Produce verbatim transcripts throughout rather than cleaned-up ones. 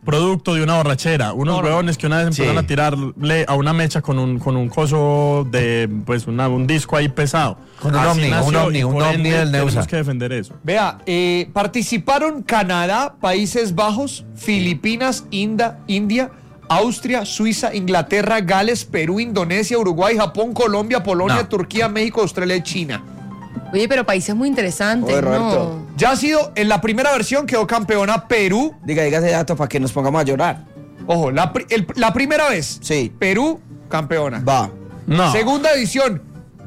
producto de una borrachera. Unos No, no. huevones que una vez empezaron Sí. a tirarle a una mecha con un, con un coso de, pues, una, un disco ahí pesado. Con un Así ovni, nació, un ovni, y un por ovni ende del tenemos Neusa. que defender eso. Vea, eh, participaron Canadá, Países Bajos, Filipinas, Inda, India, Austria, Suiza, Inglaterra, Gales, Perú, Indonesia, Uruguay, Japón, Colombia, Polonia, No. Turquía, México, Australia y China. Oye, pero países muy interesantes, Oye, ¿no? Roberto. Ya ha sido, en la primera versión quedó campeona Perú. Diga, diga ese dato para que nos pongamos a llorar. Ojo, la, pri- el- la primera vez. Sí. Perú, campeona. Va. No. Segunda edición,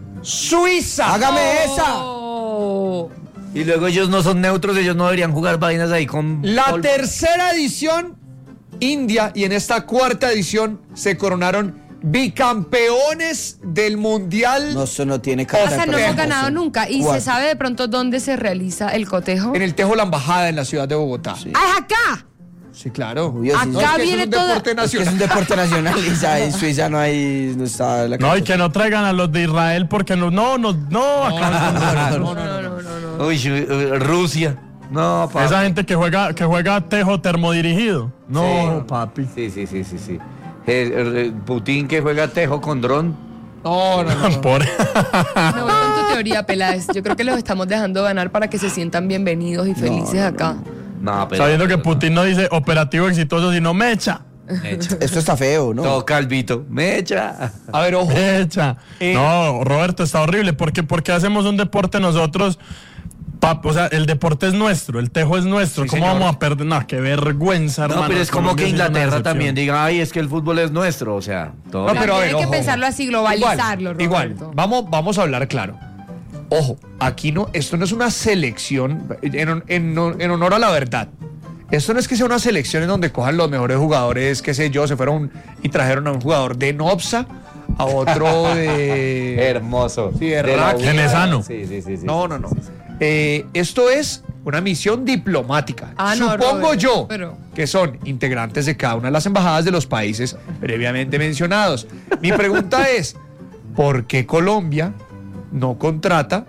Suiza. Hágame esa. Oh. Y luego ellos no son neutros, ellos no deberían jugar vainas ahí con... La polvo. tercera edición, India. Y en esta cuarta edición se coronaron bicampeones del mundial No, eso no tiene O cara sea, de no persona. hemos ganado nunca. ¿Y ¿Cuál? se sabe de pronto dónde se realiza el cotejo? en el Tejo La Embajada en la ciudad de Bogotá. Sí. ¡Ah, es acá! Sí, claro. Uy, así No, Acá es que viene es un toda- deporte Es que es nacional. un deporte nacional y ya en Suiza no hay. No está la No, y que no traigan a los de Israel porque no, no, no, no, acá no, No, no, no, no, no. Uy, eh, Rusia. No, papi. esa gente que juega, que juega tejo termodirigido. No, Sí. papi. Sí, sí, sí, sí, sí. Eh, eh, Putin que juega tejo con dron. No, no, no. no. Por... Me voy con tu teoría, Peláez. Yo creo que los estamos dejando ganar para que se sientan bienvenidos y felices acá. No, pero... Sabiendo que Putin no dice operativo exitoso, sino mecha. Mecha. Esto está feo, ¿no? Todo calvito. Mecha. A ver, ojo. Mecha. Eh. No, Roberto, está horrible. porque ¿Por qué hacemos un deporte nosotros? Pap, o sea, el deporte es nuestro, el tejo es nuestro. Sí, ¿Cómo señor. vamos a perder? No, qué vergüenza, No, hermano. pero es como Colombia que sí es una Inglaterra decepción. también diga, ay, es que el fútbol es nuestro. O sea, todo No, bien. pero a ver, hay que ojo, pensarlo ojo. así, globalizarlo, Igual, Roberto. igual. Vamos, vamos a hablar claro. Ojo, aquí no, esto no es una selección, en, en- en honor a la verdad. Esto no es que sea una selección en donde cojan los mejores jugadores, qué sé yo, se fueron y trajeron a un jugador de Nopsa, a otro de... Hermoso. Sí, de De la Rack. U. Genesano. Sí, sí, sí, sí. No, no, no. Eh, esto es una misión diplomática. Ah, no, Supongo Robert, yo pero- que son integrantes de cada una de las embajadas de los países previamente mencionados. Mi pregunta es, ¿por qué Colombia no contrata,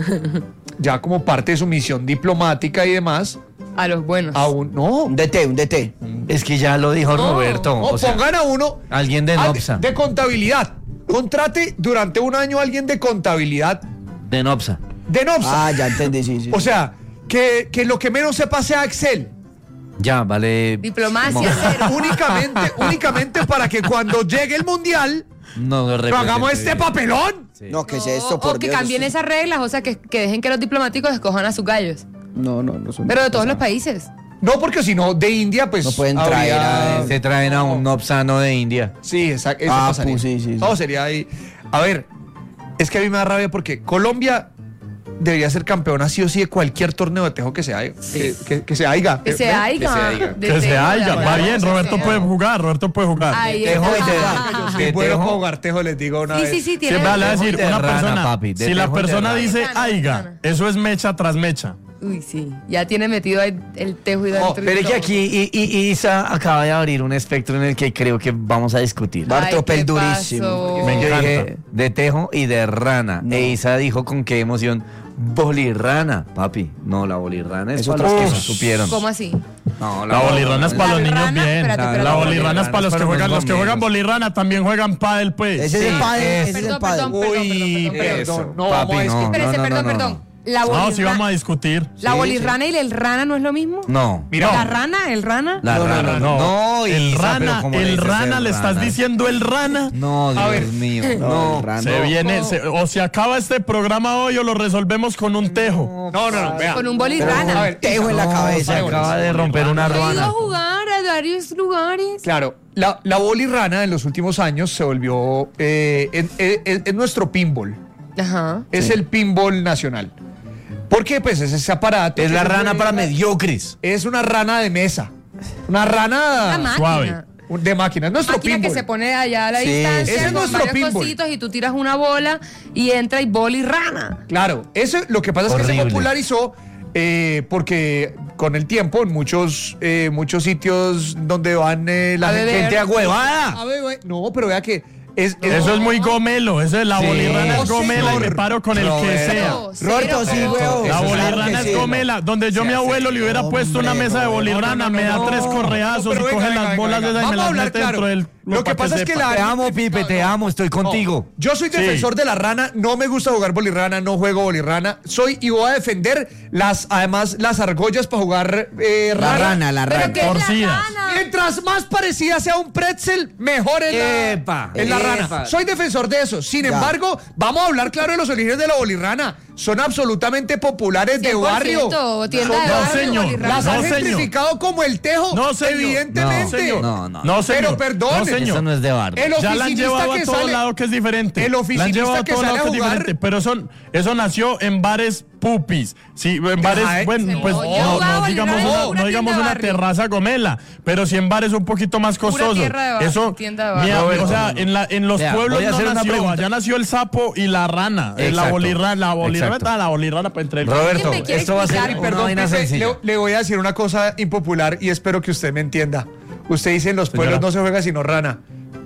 ya como parte de su misión diplomática y demás, A los buenos. a un... No, Un D T, un D T. Es que ya lo dijo No. Roberto. no, o sea, pongan a uno... alguien de al- Nopsa. De contabilidad. Contrate durante un año a alguien de contabilidad De Nopsa. de Nopsa. Ah, ya entendí, sí, sí. O sea, que, que lo que menos sepa sea Excel. Ya, vale. Diplomacia cero. únicamente, únicamente para que cuando llegue el mundial No, no no representa hagamos este bien. papelón. No, ¿qué es No, esto? Por o que Dios, cambien esto- esas reglas, o sea, que, que dejen que los diplomáticos escojan a sus gallos. No, no, no son. Pero de todos los países. No, porque si no, de India, pues. No pueden habría- traer a- Se traen a un Nopsano de India. Sí, exacto. Eso Ah, pasaría. pues, sí, sí, sí. Todo sería ahí. A ver, es que a mí me da rabia porque Colombia debería ser campeona sí o sí de cualquier torneo de tejo que se haga. Que, que- que se haiga. Que se ¿Ve? haiga. se haiga. De Que se tejo, haya. de Va acuerdo, bien, que Roberto sea. puede jugar, Roberto puede jugar. Ahí Tejo y está. de- Yo de soy bueno tejo. para jugar tejo, les digo una Sí, vez. sí, sí, Sí, tiene. vale a decir, de una rana, persona, papi, de si la tejo de persona rana. dice De rana, de aiga, rana. eso es mecha tras mecha. Uy, sí. Ya tiene metido ahí el tejo y dentro. Pero es que aquí I- I- Isa acaba de abrir un espectro en el que creo que vamos a discutir. Va- Ay, Tropel ¿qué durísimo. pasó? Me Yo encanta. dije de tejo y de rana. No. E Isa dijo con qué emoción. Bolirrana, papi. No, la bolirrana es Es para otra los que no cosa. supieron. ¿Cómo así? No, La bolirrana es para los La niños rana, bien. espérate, espérate. La bolirrana es para los que para juegan, los los que juegan amigos. bolirrana también juegan pádel, pues. Ese es el Sí, padre. es- Ese es el Perdón, padre. perdón, perdón, Uy, perdón, perdón, eso. perdón. No, Papi, vamos a no. discutir. Espérese, no, perdón, no, no. perdón. La No, bolirrana, sí vamos a discutir. la Sí, bolirrana y el rana no es lo mismo. No. Mira, La rana, el rana. La No, no, rana. No, No, el Isa, pero rana, ¿cómo el dices rana, el le estás rana? diciendo el rana. No, Dios A ver. mío. No, No. el rana. Se No. viene, se- o se acaba este programa hoy o lo resolvemos con un tejo. no, no, no, vea. Con un Pero, bolirrana. a ver, Tejo en la No, cabeza. se acaba de romper una He ido a ruana. jugar a varios lugares. Claro, la, la bolirrana en los últimos años se volvió. Eh, en- en- en- es nuestro pinball. Ajá. Es el pinball nacional. ¿Por qué? Pues es ese aparato. Es que la se rana pone- para mediocres. Es una rana de mesa. Una La rana máquina. suave. de máquina. Es nuestro Máquina pinball. que se pone allá a la Sí, distancia ese es con nuestro varios pinball. cositos y tú tiras una bola y entra y bolirrana. Claro, eso lo que pasa es que se Horrible. popularizó eh, porque con el tiempo en muchos eh, muchos sitios donde van eh, la A beber. Gente agüevada. A ver, güey, no, pero vea que Es, es- Eso es muy gomelo. Eso es la Sí. bolirrana No, es gomela y señor. me paro con el que Roberto. sea. Cero, Roberto, sí, cero. huevo. La Claro bolirrana que es sí, gomela. Donde yo, Se mi hace- abuelo, le hubiera puesto una Hombre, mesa de no, bolirrana, no, no, me da no. tres No, correazos pero y venga, coge venga, las venga, bolas venga. de esas y me Vamos a las hablar mete claro. dentro del. Lo que pa' pasa es que sepa. la- Te amo, Pipe, te amo, estoy contigo. Yo soy defensor de la rana, no me gusta jugar bolirrana, no juego bolirrana. Soy y voy a defender las, además, las argollas para jugar eh, La rana. rana, la ¿Pero rana. qué es la Torcidas. rana? Mientras más parecida sea un pretzel, mejor es la, Epa, es la epa. rana. Soy defensor de eso. Sin Ya. embargo, vamos a hablar claro de los orígenes de la bolirrana. Son absolutamente populares de cien por barrio. ciento, tienda Son- de No, barrio, señor. bolirrana. Las No, han señor. gentrificado como el tejo. No, señor. Evidentemente. No, señor. No, no. No, señor. Pero perdone. No, señor. Eso no es de barrio. El Ya la han oficinista llevado que a todo sale- lado que es diferente. el La han oficinista llevado a que todo sale lado a que es jugar- diferente. Pero eso, eso nació en bares pupis. Sí, en bares, Ajá, bueno, eh. pues No, yo no, jugaba no digamos bolirrana una, en una no digamos tienda de una barrio. terraza gomela, pero sí en bares un poquito más costosos. tierra de barrio, Eso, tienda de barrio. mira, Roberto, o sea, no, no. en, la, en los Vea, pueblos voy a no hacer una nació, pregunta. allá nació el sapo y la rana. eh, La Exacto. bolirrana, la bolirrana, Exacto. la bolirrana para entre el... Roberto, ¿Alguien me quiere esto va a ser explicar? una Perdón, vaina Pipe, sencilla. le, le voy a decir una cosa impopular y espero que usted me entienda. Usted dice en los pueblos Señora. no se juega sino rana.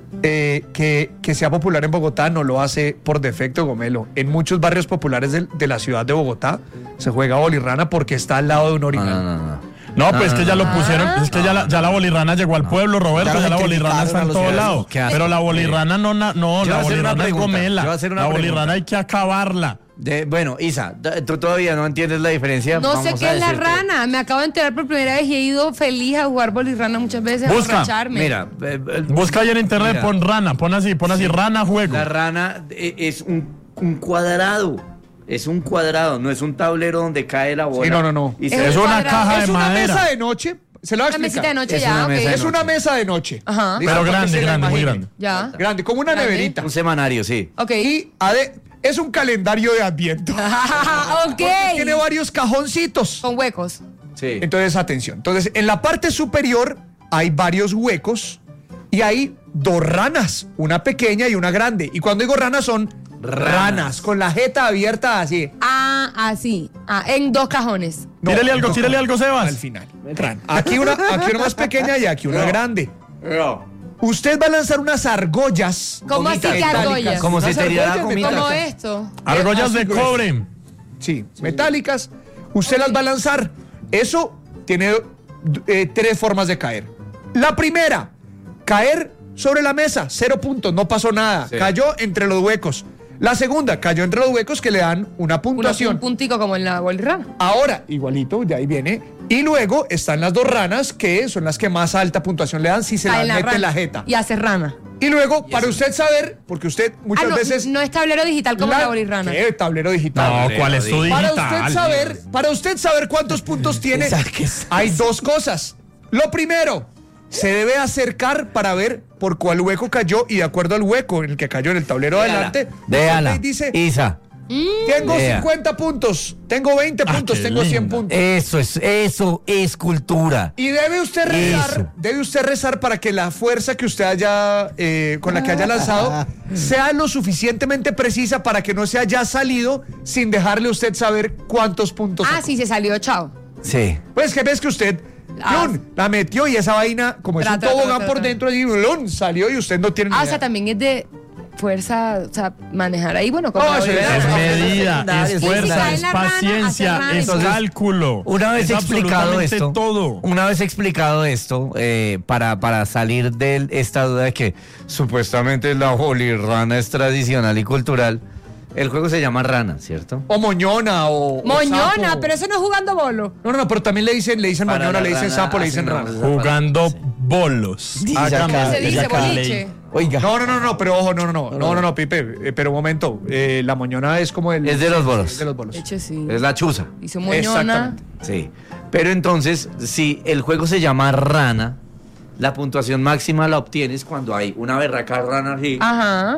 Eh, que, que sea popular en Bogotá no lo hace por defecto Gomelo. En muchos barrios populares de, de la ciudad de Bogotá se juega bolirrana porque está al lado de un No, orinal. no, no, no. No, pues No, es que no, ya no. lo pusieron, es que ya la, ya la bolirrana llegó al pueblo, Roberto, Ya ya, lo la bolirrana está en gentrificaron a los todo ciudadanos. lado. ¿Qué hace? Pero la bolirrana no, na- no, Yo voy la a hacer una bolirrana es pregunta, gomela. yo voy a hacer una La pregunta. bolirrana hay que acabarla. De- bueno, Isa, d- tú todavía no entiendes la diferencia. No sé Vamos qué a es la decirte. rana. Me acabo de enterar por primera vez y he ido feliz a jugar bolirrana muchas veces. Busca. A borracharme. Mira, eh, eh, Busca ahí en internet, Mira. pon rana, pon así, pon así, rana juego. la rana eh, es un, un cuadrado. Es un cuadrado, no es un tablero donde cae la bola. Sí, no, no, no. Y Es se- Es un una cuadrado. caja de Es una madera. mesa de noche. Se lo voy a Una mesita de explicar. noche Es ya, una ok. mesa de Es noche. una mesa de noche. Ajá. Listo, Pero para que grande, se la grande, muy imagine. grande. Ya. Grande, como una Grande. neverita. Un semanario, sí. Ok. Y ade- es un calendario de Adviento. ok. Porque tiene varios cajoncitos. Con huecos. Sí. Entonces, atención. Entonces, en la parte superior hay varios huecos y hay dos ranas, una pequeña y una grande. Y cuando digo ranas son ranas, Ranas. con la jeta abierta así. Ah, así. Ah, en dos cajones. No, Tírale algo, no, tírale no, algo, Sebas. Al final. Ran. Aquí una, aquí una más pequeña y aquí una No. grande. No. Usted va a lanzar unas argollas. ¿Cómo así que metálicas. argollas? Como Unas se te diera argollas gomita. Como metálicas. esto. Argollas así de gruesas. cobre. Sí, metálicas. Usted las va a lanzar. Eso tiene eh, tres formas de caer. La primera, caer sobre la mesa, cero puntos, no pasó nada. Sí. Cayó entre los huecos. La segunda, cayó entre los huecos que le dan una Uno, puntuación. un puntico como en la bolirrana. Ahora, igualito, de ahí viene. Y luego están las dos ranas, que son las que más alta puntuación le dan si se Ah, las en la mete en rana. la jeta. Y hace rana. Y luego, para usted saber, porque usted muchas ah, no, veces... no es tablero digital como la, bolirrana. ¿Qué? Tablero digital. No, ¿cuál es tu Para digital? usted saber, para usted saber cuántos puntos tiene, Esa que es- hay dos cosas. Lo primero, se debe acercar para ver por cuál hueco cayó y de acuerdo al hueco en el que cayó en el tablero adelante, Déjala. usted dice, Isa, tengo Vea. cincuenta puntos, tengo veinte Ah, puntos, qué tengo cien linda. puntos. eso es, eso es cultura. Y debe usted rezar, Eso. debe usted rezar para que la fuerza que usted haya, eh, con la que haya lanzado, sea lo suficientemente precisa para que no se haya salido sin dejarle a usted saber cuántos puntos. Ah, sacó. sí, se salió, chao. Sí. Pues que ves que usted Ah. ¡lun! La metió y esa vaina, como es Tra, un tra, tra, tobogán tra, por tra. dentro, y ¡lun! Salió y usted no tiene ni Ah, o idea. sea, también es de fuerza, o sea, manejar ahí, bueno, como No, la eso es- bolirrana. Es No, medida, secundario, es sí, fuerza, cae es la rana, paciencia, hace rana. es Entonces, cálculo. Una vez es explicado absolutamente esto, todo. una vez explicado esto, eh, para, para salir de esta duda de que supuestamente la bolirrana es tradicional y cultural, el juego se llama rana, ¿cierto? O moñona o. o Moñona, sapo. pero eso no es jugando bolo. No, no, no, pero también le dicen, le dicen Para moñona, la le dicen rana sapo, le hacen dicen una- rana. Jugando bolos. Dice Hágame acá, Se el dice acá. boliche. Oiga. No, no, no, no, pero ojo, no, no, no, no, no, no, Pipe, eh, pero un momento, eh, la moñona es como el. Es de los bolos. Es de los bolos. De hecho, sí. Es la chuza. Hizo moñona. Exactamente. Sí. Pero entonces, si el juego se llama rana, la puntuación máxima la obtienes cuando hay una berraca rana así Ajá.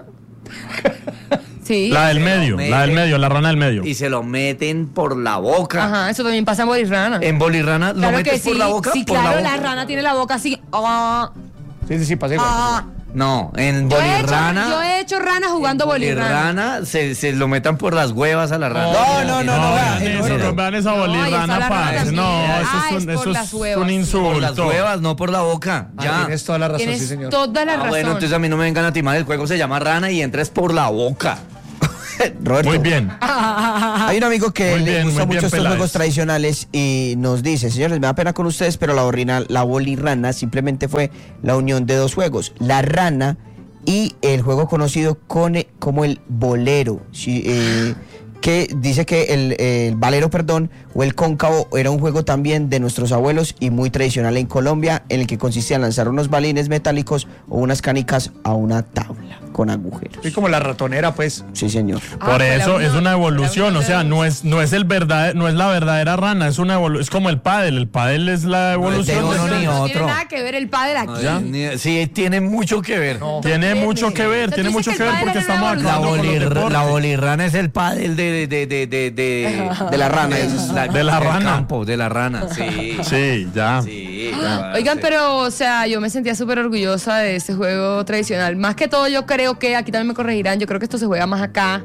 Sí. La del medio, la del medio, la rana del medio. y se lo meten por la boca. Ajá, eso también pasa en bolirrana. En bolirrana lo Claro metes que sí. por la boca. Sí, por claro, la la, boca. rana tiene la boca así. Ah, Sí, sí, sí, pasa igual. ah. No, en Yo he, hecho, bolirrana. yo he hecho rana jugando bolirrana. Bolirrana se, se lo metan por las huevas a la rana. No, no, no, no, vea, vean en eso, orden. vean esa No, ahí está bolirrana, la rana parce. también. No, Ah, eso es es un, por eso las es huevas, un sí. insulto. Por las huevas, no por la boca. Ah, Ya. tienes toda la razón, Tienes sí, señor. toda la Ah, razón. bueno, entonces a mí no me vengan a timar. El juego se llama rana y entres por la boca. Roberto. Muy bien. Hay un amigo que Muy le bien, gusta muy bien, mucho estos Peláez. juegos tradicionales y nos dice, señores, me da pena con ustedes, pero la, borrina, la bolirrana simplemente fue la unión de dos juegos, la rana y el juego conocido con, como el bolero, sí, eh, que dice que el, el valero, perdón, o el cóncavo era un juego también de nuestros abuelos y muy tradicional en Colombia, en el que consistía en lanzar unos balines metálicos o unas canicas a una tabla con agujeros. Sí, como la ratonera, pues. Sí, señor. Ah, Por fue la eso unión, es una la evolución, unión o sea, de no dos. es no es el verdad, no es la verdadera rana, es una evolu- es como el pádel, el pádel es la evolución. uno de- ni no otro. tiene nada que ver el padre aquí. ¿Ya? Sí, tiene mucho que ver. Tiene tiene. mucho que ver, O sea, tiene tú mucho dices que que ver el porque pádel era estamos una La, acabando con los bolir- deportes. la bolirrana es el pádel de, de, de, de, de, De la rana. de es- la, De la del rana. campo, de la rana, sí. Sí, ya. Sí, Oigan, sí. pero, o sea, yo me sentía súper orgullosa de ese juego tradicional. Más que todo, yo creo que, aquí también me corregirán, yo creo que esto se juega más acá,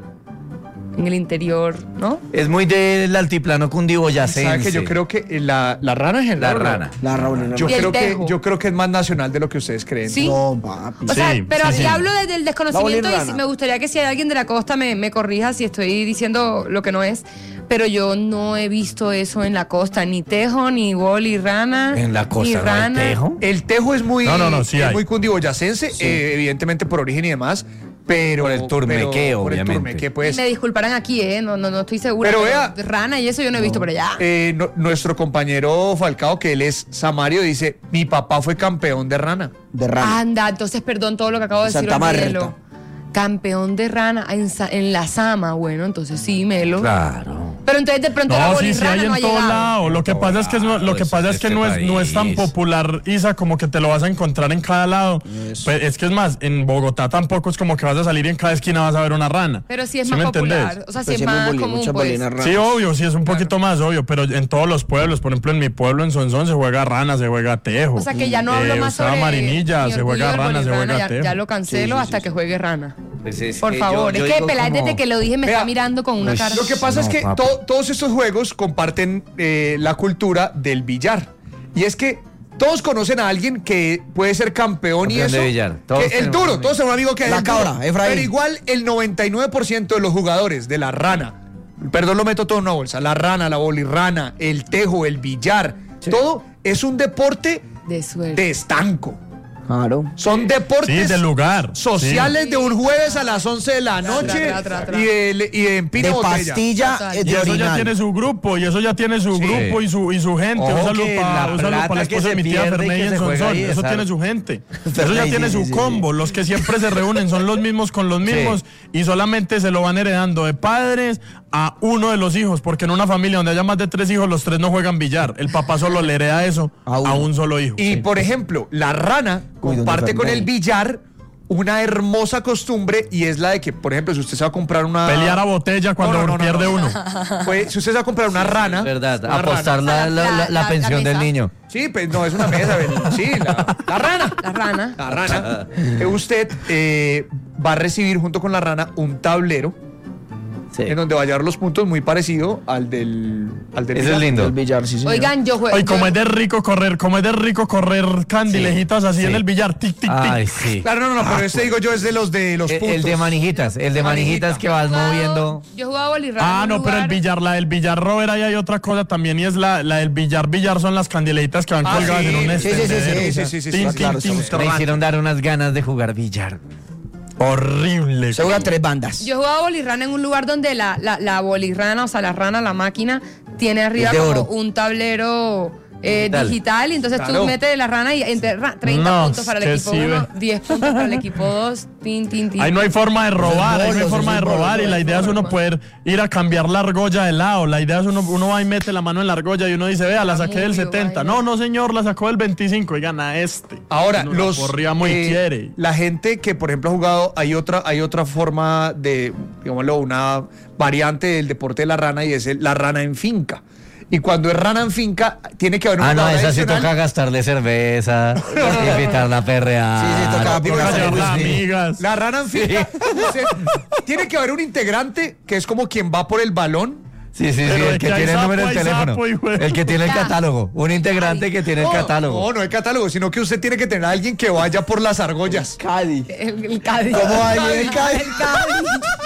en el interior, ¿no? Es muy del altiplano cundiboyacense. ¿Sabes que yo creo que la, la rana en La general? rana. La bolirrana. Yo Y el creo, que, tejo. yo creo que es más nacional de lo que ustedes creen. Sí. No, papi. O sea, Sí, pero sí, aquí sí. hablo desde el desconocimiento La y bolirrana. me gustaría que si hay alguien de la costa me, me corrija si estoy diciendo lo que no es. Pero yo no he visto eso en la costa, ni tejo, ni boli rana. En la ni costa no hay rana. tejo. El tejo es muy, No, no, no, sí es hay. muy cundiboyacense, eh, evidentemente por origen y demás, pero... Por el turmequeo, pero- por el obviamente. turmequeo, Y pues. me disculparán aquí, ¿eh? No, no, no estoy segura. Pero vea- Rana y eso yo no he visto por allá. Eh, no- nuestro compañero Falcao, que él es samario, dice, mi papá fue campeón de rana. De rana. Anda, entonces perdón todo lo que acabo de decir. Santa Marta. olvídelo. Campeón de rana en, Sa- en la Sama, bueno, entonces sí, Melo. Claro. Pero entonces de pronto la No, sí, sí bolirrana hay no en ha todo llegado. lado. Lo que pasa es que, no, lo que, Eso pasa es es, que este no, es, no es tan país. popular, Isa, como que te lo vas a encontrar en cada lado. Pues, es que es más, en Bogotá tampoco es como que vas a salir y en cada esquina vas a ver una rana. Pero sí es ¿Sí más me entendés? popular. O sea, sí Pues es sí, muy más boli- común, muchas pues. bolinas ranas. Sí, obvio, sí es un poquito más obvio, pero en todos los pueblos, por ejemplo, en mi pueblo, en Sonsón, se juega rana, se juega tejo. O sea que ya no hablo Eh, más Usaba sobre Marinilla, mi se orgullo juega del rana, se bolirrana, juega ya, tejo. ya lo cancelo Sí, sí, hasta sí, que sí. juegue rana. Pues es Por que favor, yo- yo es que digo Peláez como- desde que lo dije me Vea, está mirando con una Uy, cara. Lo que pasa No, es que papi. to- todos estos juegos comparten eh, la cultura del billar. Y es que todos conocen a alguien que puede ser campeón y Campeón eso. de billar. Todos que el tenemos duro, un todos tenemos un amigo que es La el duro. cabra, Efraín. Pero igual el noventa y nueve por ciento de los jugadores de la rana, perdón, lo meto todo en una bolsa, la rana, la bolirrana, el tejo, el billar, todo es un deporte De suerte. de estanco. Claro. Son deportes Sí, del lugar. sociales Sí. de un jueves a las once de la noche tra, tra, tra. y de, y de empine De botella. pastilla Total. eh, Y de eso ya orinal. tiene su grupo, y eso ya tiene su Sí. grupo y su, y su gente. Ojo Un saludo que para la un saludo plata para la que esposa se de mi tía pierde y Fermey que en se juega Sonsón. ahí, Eso esa- tiene su gente. Eso Fermey, ya sí, tiene sí, su sí, combo. Los que siempre se reúnen son los mismos con los mismos y solamente se lo van heredando de padres a uno de los hijos, porque en una familia donde haya más de tres hijos, los tres no juegan billar. El papá solo le hereda eso A a, uno. un solo hijo. Y por ejemplo, la rana Uy, ¿dónde comparte con Fermey? el billar una hermosa costumbre y es la de que, por ejemplo, si usted se va a comprar una... Pelear a botella cuando No, no, no, no, pierde no. uno. Pues, si usted se va a comprar una rana... Es verdad, una apostar rana- la, la, la- la La- la- pensión la del mesa. niño. Sí, pues no, es una mesa. ven, Sí, la, la rana. La rana. La rana. Que usted eh, va a recibir junto con la rana un tablero Sí. en donde va a llevar los puntos muy parecido al del... Al del Ese billar. es lindo. El billar, sí, señor. Oigan, yo juego. Oye, como yo- es de rico correr, como es de rico correr candilejitas así sí. en el billar, tic, tic, tic. Ay, sí. Claro, no, no, no, pero este digo yo es de los de los El, puntos. el de manijitas, el de manijitas que vas jugado- moviendo. Yo jugaba bolirrana. Ah, en un no, pero el lugar- billar, la del billar Robert, ahí hay otra cosa también, y es la, la del billar billar, son las candileitas que van Ah, colgadas sí, en un sí, sí, sí, extendedero. sí, sí, sí, sí, Tin, sí, tin, claro, tin, sí. Me tran. hicieron dar unas ganas de jugar billar. Horrible. Se juega tres bandas. Yo jugaba bolirrana en un lugar donde la, la, la bolirrana, o sea, la rana, la máquina, tiene arriba Es de como oro. un tablero eh, Digital. digital. Y entonces Claro. tú metes la rana y entre ra- treinta No, puntos para el que equipo sí, uno, ve. diez puntos para el equipo dos, tin, tin, tin. Ahí no hay forma de robar, ahí no hay bolos, forma de esos robar bolos, y la idea es uno poder ir a cambiar la argolla de lado. La idea es uno, uno va y mete la mano en la argolla y uno dice, vea, la saqué del Muy setenta. vaina. No, no señor, la sacó del veinticinco y gana este. Ahora, Uno la los porría muy eh, quiere. la gente que por ejemplo ha jugado, hay otra, hay otra forma de, digámoslo, una variante del deporte de la rana y es el- la rana en finca. Y cuando es rana en finca, tiene que haber un Ah, no, jugador esa sí adicional. toca gastarle cerveza, invitarla a perrear. Sí, sí, toca Toca Hacer llevar las whisky. amigas. La rana en finca. usted- tiene que haber un integrante que es como quien va por el balón. Sí, sí, sí, Pero el de que que hay tiene el número sapo, del hay teléfono. sapo, hijo de- El que tiene el Ya. catálogo. Un integrante que tiene el No, catálogo. No, no hay catálogo, sino que usted tiene que tener a alguien que vaya por las argollas. Cádiz. El, el Cádiz. ¿Cómo hay el Cádiz? El Cádiz.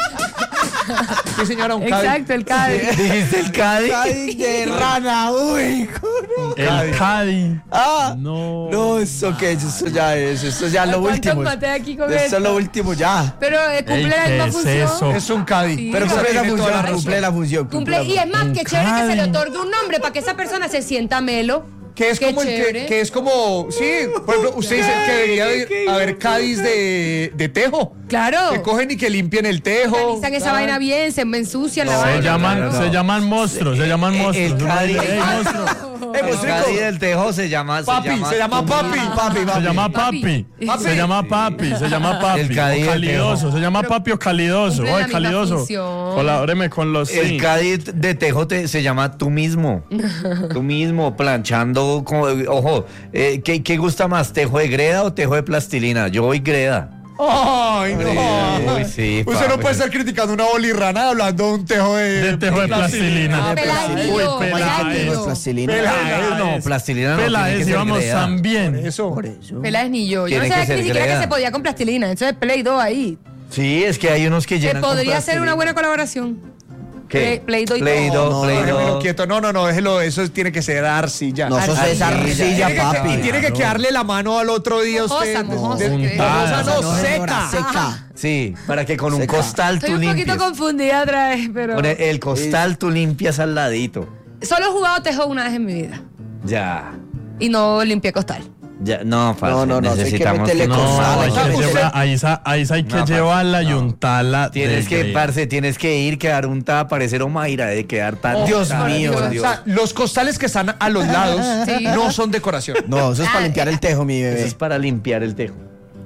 Sí, señora, un Cádiz. Exacto, el Cádiz. ¿Dijiste el Cádiz? Cádiz de rana, uy. El Cádiz. Ah, No. no, eso que eso ya es, eso ya es lo ¿Cuántos último. maté aquí con Eso esto? es lo último ya. Pero eh, cumple Ey, la ¿qué misma es función. eso? Es un Cádiz. Sí. Pero O sea, cumple la tiene toda función, razón. cumple la función. Cumple, y es más, Un que chévere que se le Cádiz. otorgue un nombre para que esa persona se sienta melo. Que es Qué como el que, chévere. que es como, sí, por ejemplo, usted dice que debería haber, haber Cádiz de, de tejo. Claro. Que cogen y que limpian el tejo. Organizan esa vaina bien, se me ensucian la No, Se vaina. llaman, no, no. se llaman monstruos, se llaman El- monstruos. el Uno Cádiz. dice, "Ey, monstruo". El Cádiz del Tejo se llama... Papi, se llama papi. Papi, Se papi. llama Papi. papi. Papi. Se llama papi. Se llama papi. El Cádiz O del calidoso. Tejo. Se llama papi o calidoso. Cumple la Oye, misma calidoso. función. Colabóreme con los. El sí. Cádiz de Tejo te- se llama tú mismo. Tú mismo, planchando. Como, ojo, eh, ¿qué, ¿qué gusta más, tejo de greda o tejo de plastilina? Yo voy greda. Ay, no. Uy, sí, Usted no papi. puede estar criticando una bolirrana hablando de un tejo de, De tejo de plastilina. Ah, Peladillo, Uy, Tejo de Peladillo. plastilina. Pela- No, plastilina no. Pela tiene que es, ser íbamos greda. también. Eso. Por eso. Peláez ni yo. Yo no Tiene que sabía que ser ni siquiera greda. que se podía con plastilina. Entonces Play dos ahí. Sí, es que hay unos que Que llenan con podría ser plastilina. una buena colaboración. ¿Qué? Play- Play-Doh y Play todo. Doh, No, Play Déjemelo Doh. quieto. No, no, no, déjelo. Eso tiene que ser arcilla. No, eso Arcilla. es arcilla, Tiene que- papi. y tiene que quedarle la mano al otro día Mojosa, usted. mojosa, de- ¿qué? mojosa, no, No, señora, seca. seca. Sí, para que con un Seca. costal Estoy tú un poquito limpies. confundida otra vez, pero. Con el, el costal tú limpias al ladito. Solo he jugado tejo una vez en mi vida. Ya. Y no limpié costal. Ya, no, parce, No, no, no, sí hay que necesitamos meterle No, costal, hay que usted- llevar- ahí esa- ahí esa hay que No, parce, llevarla y no. untarla. Tienes de que, greda. parce, tienes que ir, quedar untada, parecer Omaira, de quedar tan. Dios Claro, mío, o sea, Dios. los costales que están a los lados Sí. no son decoración. No, eso es para Ah, limpiar el tejo, mi Eso bebé. es para limpiar el tejo.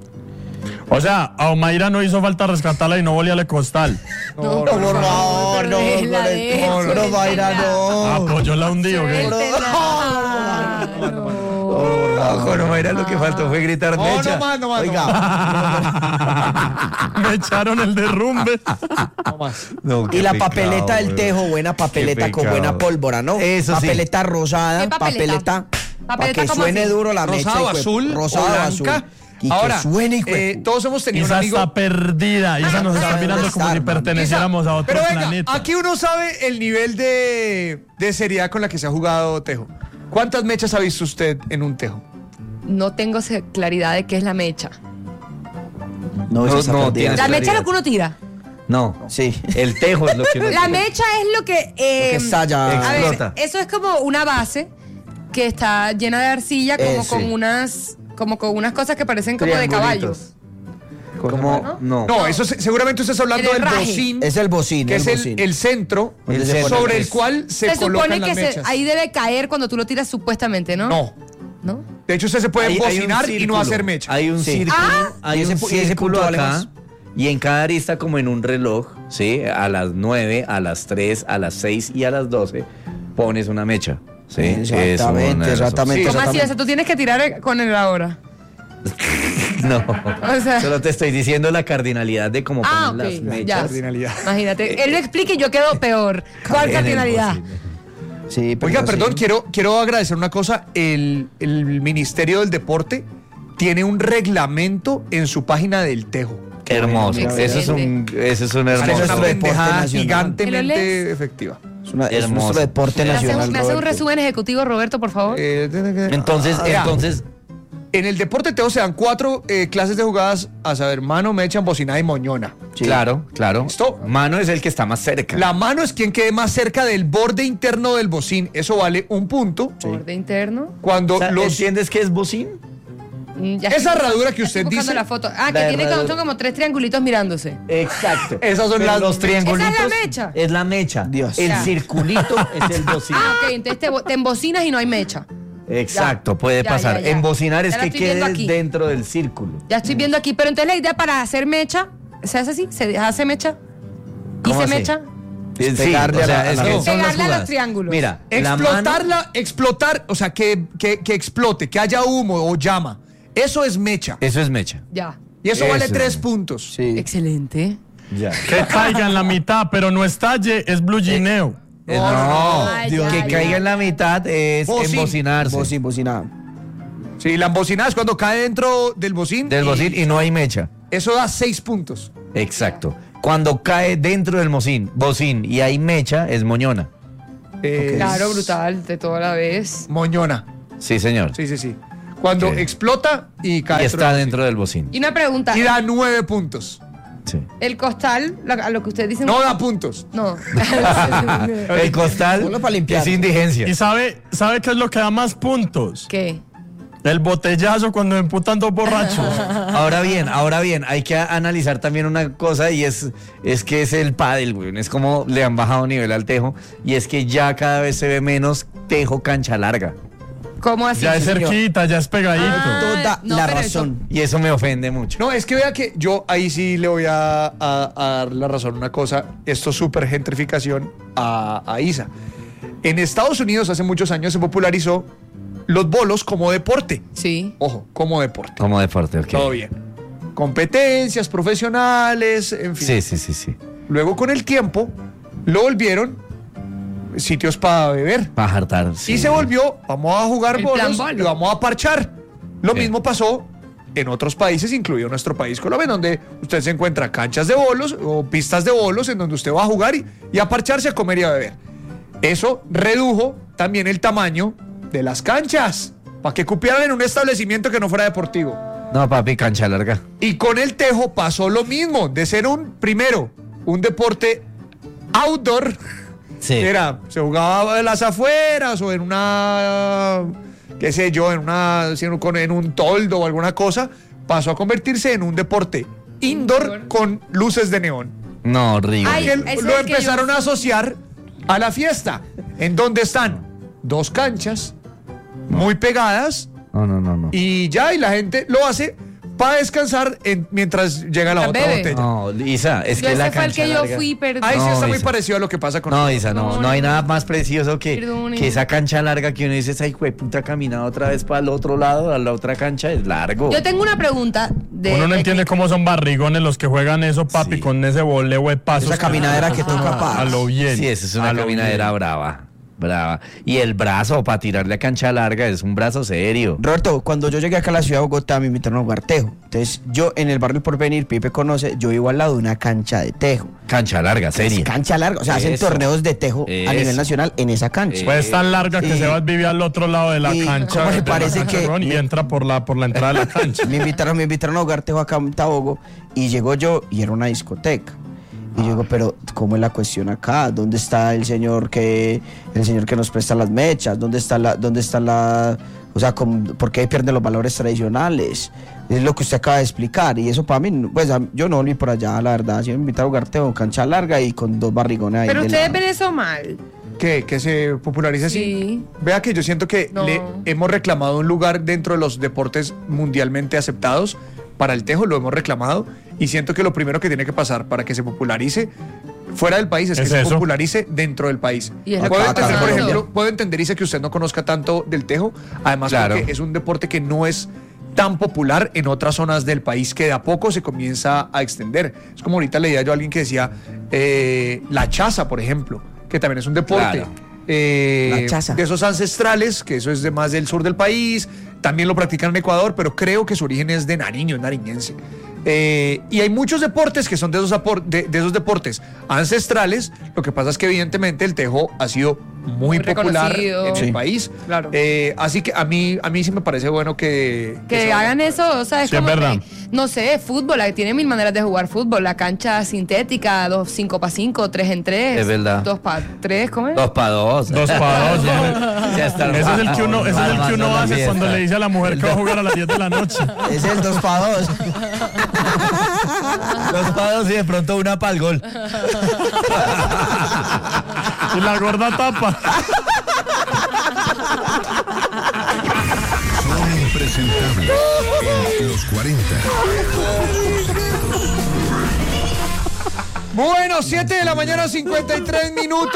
O sea, a Omaira no hizo falta rescatarla y no volíale costal. No, No, por favor, no, Déjela, no, déjela, no, no, suéltela. Mayra, no. Ah, pues yo la hundí, ¿o qué? Suéltela. No. Ojo, no era lo que faltó, fue gritar No, mecha. no más, no más. Oiga, Me echaron el derrumbe. No más. No, qué y la pecado, papeleta del weón. tejo, buena papeleta Qué con pecado. buena pólvora, ¿no? Eso sí. Papeleta rosada, ¿Qué papeleta? papeleta, para ¿Papeleta que cómo suene así? duro la mecha. Rosado, hijo de- azul, rosado, o azul. blanca. Y Ahora, que suene, hijo de eh, pu- todos hemos tenido un Isa amigo. está perdida. Isa nos está Isa, mirando ¿dónde como está, si hermano? perteneciéramos a otro Pero venga, planeta. aquí uno sabe el nivel de, de seriedad con la que se ha jugado tejo. ¿Cuántas mechas ha visto usted en un tejo? No tengo se- claridad de qué es la mecha. No, No, eso está no, perdida. tienes La mecha es claridad. lo que uno tira. No, Sí. el tejo es lo que uno La tiene. mecha es lo que. eh, Lo que estalla. A ver, Explota. eso es como una base que está llena de arcilla, como Eh, sí. con unas. Como con unas cosas que parecen como de caballo. Triangulitos. Como, no. No, eso se- seguramente usted está hablando El del herraje. bocín, Es el bocín, que el es el, bocín. el centro Donde se pone sobre el- el cual se, Se, colocan supone las que se- mechas. ahí debe caer cuando tú lo tiras supuestamente, ¿no? No. ¿No? De hecho, usted se puede Hay- hay un bocinar y no círculo. hacer mecha. Hay un Sí. círculo, Ah. hay Y ese un pu- y ese círculo punto vale acá. más. Y en cada arista, como en un reloj, ¿sí? A las nueve, a las tres, a las seis y a las doce, pones una mecha. ¿sí? Exactamente, Es una de las exactamente. Sí. ¿Cómo así? exactamente. O sea, tú tienes que tirar con el ahora. opciones. No. O sea- Solo te estoy diciendo la cardinalidad de cómo Ah, ponen ok, las ya. mechas. Cardinalidad. Imagínate. Él lo explica y yo quedo peor. ¿Cuál En el cardinalidad? bocín. Sí, pero Oiga, sí. perdón, quiero, quiero agradecer una cosa. El, el Ministerio del Deporte tiene un reglamento en su página del tejo. Hermoso. Excelente. Eso es un, eso es un Es hermoso. una nuestro deporte pendejada nacional. ¿Me lo gigantemente lees? efectiva. Es, una- es Hermoso. nuestro deporte ¿Me hace, nacional. un, me hace un Roberto. resumen ejecutivo, Roberto, por favor? Eh, Entonces, Ah, mira, entonces, en el deporte tejo se dan cuatro eh, clases de jugadas, a saber, mano, mecha, embocinada y moñona. Sí. claro, claro. ¿Listo? Mano es el que está más cerca. La mano es quien quede más cerca del borde interno del bocín. Eso vale un punto. Borde interno. Cuando O sea, los... ¿entiendes qué es bocín? Mm, ya Esa estoy- herradura que ya usted estoy buscando dice- la foto. Ah, La que tiene herradura. son como tres triangulitos mirándose. Exacto. Esas son Pero las- los triangulitos. Esa es la mecha. Es la mecha. Dios. El Ya. circulito es el bocín. Ah, ok, entonces te, bo- te embocinas y no hay mecha. Exacto, puede Ya, pasar. ya, ya. Embocinar es Ya la que estoy viendo quedes aquí. dentro del círculo. Ya estoy viendo aquí, pero entonces la idea para hacer mecha, ¿se hace así? ¿Se hace mecha? ¿Y ¿Cómo se así? mecha? Sí, pegarle o a sea, la- es a la- que son las Pegarle a los jugadas. triángulos. Mira, la mano- Explotarla, explotar, o sea, que, que, que explote, que haya humo o llama. Eso es mecha. Eso es mecha. Ya. Y eso, Eso vale es tres mecha. puntos. Sí. Excelente. Ya. Que caiga en la mitad, pero no estalle, es blue gineo. Eh, no, Ay, Dios, ya, que ya. caiga en la mitad es Bocín. embocinarse. Bocín, bocinada. Sí, la embocinada es cuando cae dentro del bocín. Del y bocín y no hay mecha. Eso da seis puntos. Exacto. Cuando cae dentro del bocín, bocín y hay mecha, es moñona. Eh, Claro, brutal, de toda la vez. Moñona. Sí, señor. Sí, sí, sí. Cuando Ok. explota y cae Y dentro está del dentro del bocín. Y una pregunta. bocín. Y da nueve puntos. Sí. El costal, la- a lo que ustedes dicen. No da puntos. No. El costal Ponlo para limpiar. es indigencia. ¿Y sabe, sabe qué es lo que da más puntos? ¿Qué? El botellazo cuando emputan dos borrachos. Ahora bien, ahora bien, hay que analizar también una cosa y es, es que es el pádel, güey. Es como le han bajado nivel al tejo y es que ya cada vez se ve menos tejo cancha larga. ¿Cómo así? Ya es señor. cerquita, ya es pegadito. Ah, Toda no, la pero razón. Y eso me ofende mucho. No, es que vea que yo ahí sí le voy a, a- a dar la razón una cosa. Esto es súper gentrificación a, a Isa. En Estados Unidos hace muchos años se popularizó los bolos como deporte. Sí. Ojo, como deporte. Como deporte, ok. Todo bien. Competencias profesionales, en fin. Sí, sí, sí, sí. Luego con el tiempo lo volvieron sitios para beber. Para hartar. sí. Y se volvió, vamos a jugar El plan bolos bolo. y vamos a parchar. Lo Sí. mismo pasó en otros países, incluido nuestro país Colombia, donde usted se encuentra canchas de bolos o pistas de bolos en donde usted va a jugar y, y a parcharse, a comer y a beber. Eso redujo también el tamaño de las canchas para que cupieran en un establecimiento que no fuera deportivo. No, papi, cancha larga. Y con el tejo pasó lo mismo, de ser un, primero, un deporte outdoor. Sí. Era, se jugaba en las afueras o en una, qué sé yo, en una, si en un- en un toldo o alguna cosa, pasó a convertirse en un deporte indoor Indoor. con luces de neón. No, horrible. Ay, Que ese lo es el que empezaron yo- a asociar a la fiesta, en donde están dos canchas muy pegadas No, no, no, no. y ya, y la gente lo hace para descansar en- mientras llega la La otra bebe. botella. No, Isa, es Yo que la ese fue el cancha que yo larga- fui, perdón. Ahí sí No, está muy Isa. parecido a lo que pasa con No, Isa, no, No, no hay no. nada más precioso que, Perdone. que esa cancha larga que uno dice, esa hijo de puta caminada otra vez para el otro lado, a la otra cancha, es largo. Yo tengo una pregunta de. Uno no de- entiende cómo son barrigones los que juegan eso, papi, Sí. con ese voleo de pasos. Esa caminadera que toca paz. A lo bien. Sí, esa es una a lo caminadera bien. brava, brava. Y el brazo para tirarle a cancha larga es un brazo serio. Roberto, cuando yo llegué acá a la ciudad de Bogotá me invitaron a jugar tejo. Entonces yo en el barrio Por Venir, Pipe conoce, yo vivo al lado de una cancha de tejo. Cancha larga, Es seria. cancha larga, o sea, hacen Eso. torneos de tejo a Eso. nivel nacional en esa cancha. Pues tan larga que Y- se va a vivir al otro lado de la y cancha. ¿cómo le de la parece cancha, que- perdón, y entra por la, por la entrada de la cancha. Me invitaron, me invitaron a jugar tejo acá en Tabogo y llegó yo y era una discoteca. Y yo digo, pero ¿cómo es la cuestión acá? ¿Dónde está el señor que el señor que nos presta las mechas? ¿Dónde está la dónde está la o sea, ¿cómo- ¿por qué pierden los valores tradicionales? Es lo que usted acaba de explicar y eso para mí, pues a- yo no volví por allá, la verdad. Si me invitaron a jugar tejo, cancha larga y con dos barrigones ahí. Pero de ustedes lado. ven eso mal. ¿Qué? ¿Que se popularice así? Sí. Vea que yo siento que No. le hemos reclamado un lugar dentro de los deportes mundialmente aceptados. Para el tejo lo hemos reclamado y siento que lo primero que tiene que pasar para que se popularice fuera del país es, Es que se eso. popularice dentro del país. Y es lo Puedo que entender, está por pasando. ejemplo, puedo entender, Isa, que usted no conozca tanto del tejo, además Claro. porque es un deporte que no es tan popular en otras zonas del país que de a poco se comienza a extender. Es como ahorita leía yo a alguien que decía eh, la chaza, por ejemplo, que también es un deporte. Claro. eh, La chaza. de esos ancestrales, que eso es de más del sur del país, también lo practican en Ecuador, pero creo que su origen es de Nariño, es nariñense. Eh, y hay muchos deportes que son de esos, apor- de, de esos deportes ancestrales. Lo que pasa es que evidentemente el tejo ha sido muy, Muy popular reconocido. en Sí. el país. Claro. Eh, así que a mí, a mí sí me parece bueno que... Que se hagan eso, o sea, es Sí, es como verdad. que, no sé, fútbol, ahí tiene mil maneras de jugar fútbol, la cancha sintética, dos, cinco para cinco, tres en tres. Es verdad. Dos para tres, ¿cómo es? Dos para dos. Dos para dos. Ya está Ese es el que uno, ese es el que uno armando la hace fiesta. cuando le dice a la mujer que va a jugar a las diez de la noche. Es el dos para dos. Dos para dos y de pronto una para el gol. Y la gorda tapa. Son impresentables en los cuarenta. Bueno, siete de la mañana, cincuenta y tres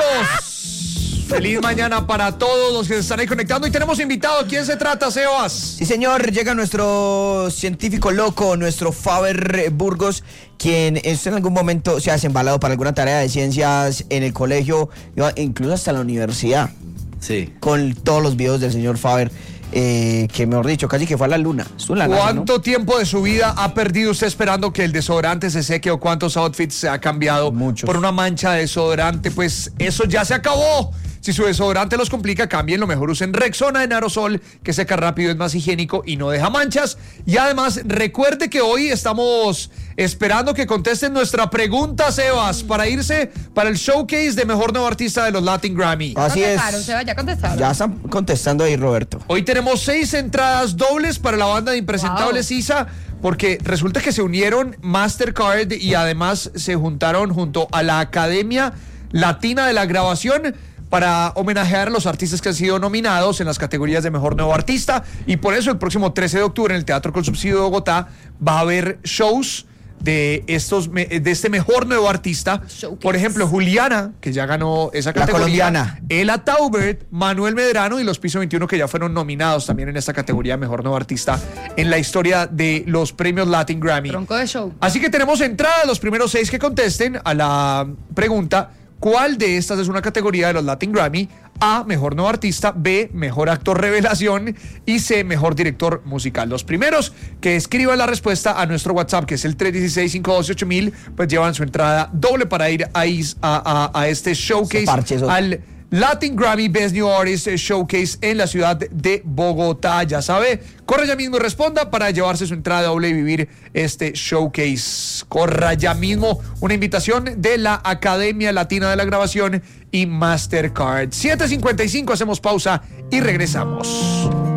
minutos. Feliz mañana para todos los que se están ahí conectando. Y tenemos invitado. ¿Quién se trata, Sebas? Sí, señor, llega nuestro científico loco, nuestro Faber Burgos, quien en algún momento se ha embalado para alguna tarea de ciencias en el colegio, incluso hasta la universidad. Sí. Con todos los videos del señor Faber, eh, que mejor dicho, casi que fue a la luna. Estuvo en la NASA, ¿Cuánto ¿no? tiempo de su vida ha perdido usted esperando que el desodorante se seque o cuántos outfits se ha cambiado Muchos. por una mancha de desodorante? Pues eso ya se acabó. Si su desodorante los complica, cambien, lo mejor usen Rexona en aerosol, que seca rápido, es más higiénico y no deja manchas. Y además, recuerde que hoy estamos esperando que contesten nuestra pregunta, Sebas, para irse para el showcase de Mejor Nuevo Artista de los Latin Grammy. Así es. Contestaron, Seba, ya contestaron. Ya están contestando ahí, Roberto. Hoy tenemos seis entradas dobles para la banda de Impresentables Wow. Isa, porque resulta que se unieron Mastercard y además se juntaron junto a la Academia Latina de la Grabación para homenajear a los artistas que han sido nominados en las categorías de Mejor Nuevo Artista. Y por eso el próximo trece de octubre en el Teatro con Subsidio de Bogotá va a haber shows de estos de este Mejor Nuevo Artista. Showcase. Por ejemplo, Juliana, que ya ganó esa La categoría. colombiana. Ela Taubert, Manuel Medrano y los Piso veintiuno, que ya fueron nominados también en esta categoría Mejor Nuevo Artista en la historia de los premios Latin Grammy. Tronco de show. Así que tenemos entrada, los primeros seis que contesten a la pregunta: ¿cuál de estas es una categoría de los Latin Grammy? A, Mejor Nuevo Artista; B, Mejor Actor Revelación; y C, Mejor Director Musical. Los primeros que escriban la respuesta a nuestro WhatsApp, que es el tres uno seis, cinco uno ocho mil, pues llevan su entrada doble para ir a, a, a, a este showcase, Ese parche, eso. al Latin Grammy Best New Artist Showcase en la ciudad de Bogotá. Ya sabe, corra ya mismo y responda para llevarse su entrada doble y vivir este showcase. Corra ya mismo, una invitación de la Academia Latina de la Grabación y Mastercard. siete cincuenta y cinco, hacemos pausa y regresamos.